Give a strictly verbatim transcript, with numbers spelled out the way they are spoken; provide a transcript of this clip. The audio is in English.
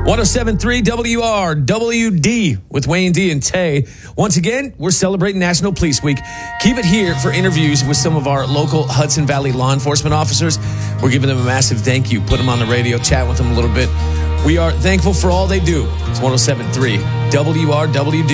ten seventy-three W R W D with Wayne D and Tay. Once again, we're celebrating National Police Week. Keep it here for interviews with some of our local Hudson Valley law enforcement officers. We're giving them a massive thank you. Put them on the radio, chat with them a little bit. We are thankful for all they do. It's ten seventy-three W R W D.